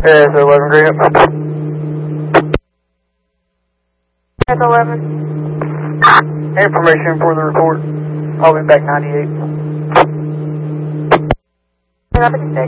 It's 11 Green up. That's 11. Information for the report. I'll be back 98. Rapid 6.